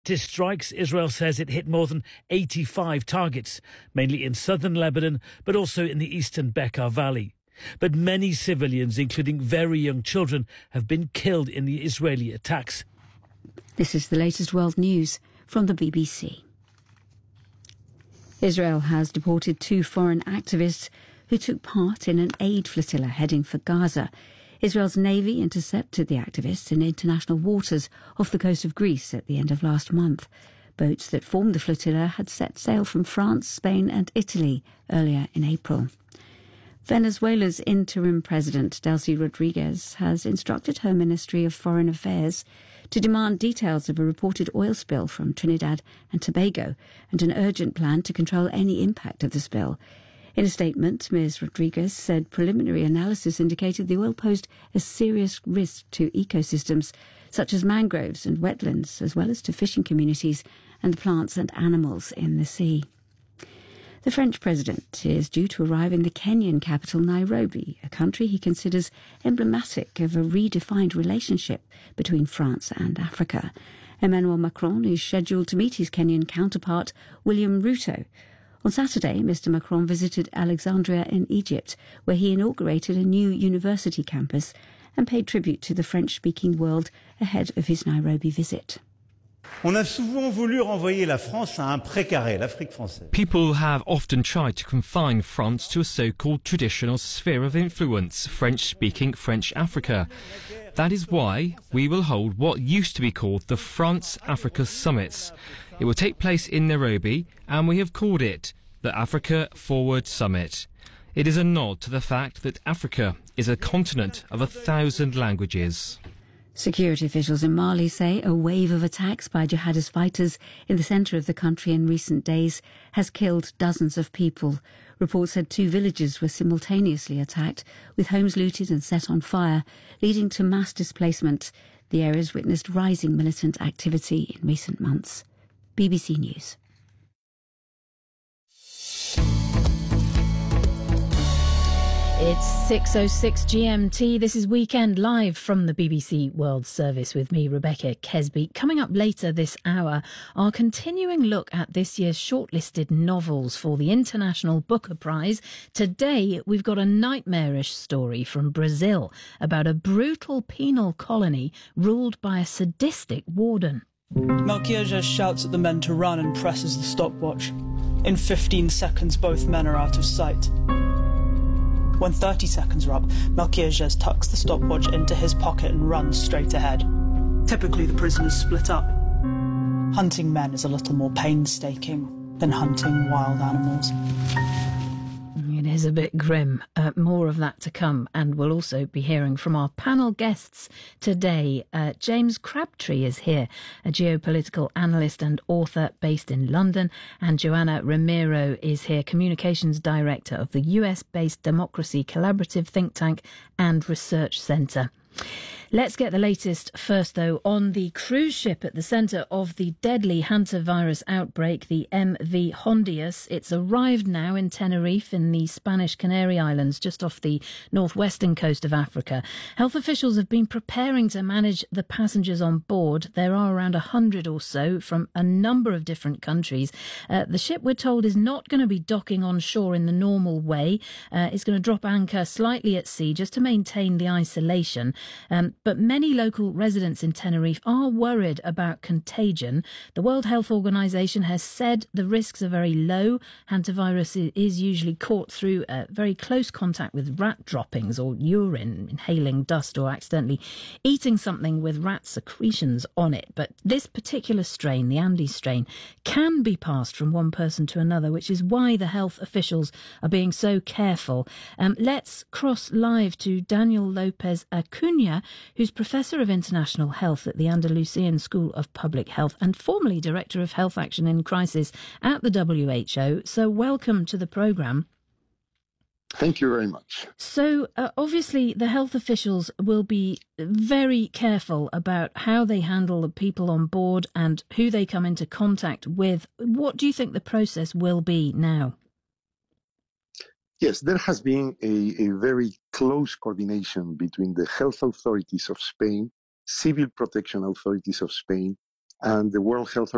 Strikes, Israel says it hit more than 85 targets, mainly in southern Lebanon, but also in the eastern Bekaa Valley. But many civilians, including very young children, have been killed in the Israeli attacks. This is the latest world news from the BBC. Israel has deported 2 foreign activists who took part in an aid flotilla heading for Gaza. Israel's Navy intercepted the activists in international waters off the coast of Greece at the end of last month. Boats that formed the flotilla had set sail from France, Spain and Italy earlier in April. Venezuela's interim president, Delcy Rodriguez, has instructed her Ministry of Foreign Affairs to demand details of a reported oil spill from Trinidad and Tobago and an urgent plan to control any impact of the spill. In a statement, Ms. Rodriguez said preliminary analysis indicated the oil posed a serious risk to ecosystems such as mangroves and wetlands, as well as to fishing communities and the plants and animals in the sea. The French president is due to arrive in the Kenyan capital, Nairobi, a country he considers emblematic of a redefined relationship between France and Africa. Emmanuel Macron is scheduled to meet his Kenyan counterpart, William Ruto. On Saturday, Mr. Macron visited Alexandria in Egypt, where he inaugurated a new university campus and paid tribute to the French-speaking world ahead of his Nairobi visit. On a souvent voulu renvoyer la France à un précaré, l'Afrique française. People have often tried to confine France to a so-called traditional sphere of influence, French-speaking French Africa. That is why we will hold what used to be called the France-Africa Summits. It will take place in Nairobi, and we have called it the Africa Forward Summit. It is a nod to the fact that Africa is a continent of 1,000 languages. Security officials in Mali say a wave of attacks by jihadist fighters in the centre of the country in recent days has killed dozens of people. Reports said 2 villages were simultaneously attacked, with homes looted and set on fire, leading to mass displacement. The areas witnessed rising militant activity in recent months. BBC News. It's 6:06 GMT. This is Weekend Live from the BBC World Service with me, Rebecca Kesby. Coming up later this hour, our continuing look at this year's shortlisted novels for the International Booker Prize. Today, we've got a nightmarish story from Brazil about a brutal penal colony ruled by a sadistic warden. Melquiades shouts at the men to run and presses the stopwatch. In 15 seconds, both men are out of sight. When 30 seconds are up, Melquiades tucks the stopwatch into his pocket and runs straight ahead. Typically, the prisoners split up. Hunting men is a little more painstaking than hunting wild animals. It is a bit grim. More of that to come, and we'll also be hearing from our panel guests today. James Crabtree is here, a geopolitical analyst and author based in London, and Joanna Ramiro is here, communications director of the US-based Democracy Collaborative think tank and research centre. Let's get the latest first, though, on the cruise ship at the centre of the deadly hantavirus outbreak, the MV Hondius. It's arrived now in Tenerife in the Spanish Canary Islands, just off the northwestern coast of Africa. Health officials have been preparing to manage the passengers on board. There are around 100 or so from a number of different countries. The ship, we're told, is not going to be docking on shore in the normal way. It's going to drop anchor slightly at sea just to maintain the isolation. But many local residents in Tenerife are worried about contagion. The World Health Organization has said the risks are very low. Hantavirus is usually caught through very close contact with rat droppings or urine, inhaling dust or accidentally eating something with rat secretions on it. But this particular strain, the Andes strain, can be passed from one person to another, which is why the health officials are being so careful. Let's cross live to Daniel Lopez Acuna, who's Professor of International Health at the Andalusian School of Public Health and formerly Director of Health Action in Crisis at the WHO. So welcome to the programme. Thank you very much. So obviously the health officials will be very careful about how they handle the people on board and who they come into contact with. What do you think the process will be now? Yes, there has been a very close coordination between the health authorities of Spain, civil protection authorities of Spain, and the World Health